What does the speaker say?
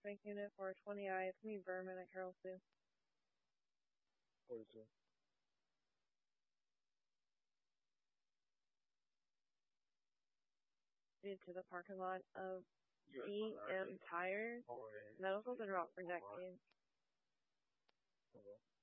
Bank unit for 20I. It's me, Berman at Carol Sue. 42. Due to the parking lot of DM Tires. Medicals and route for next game.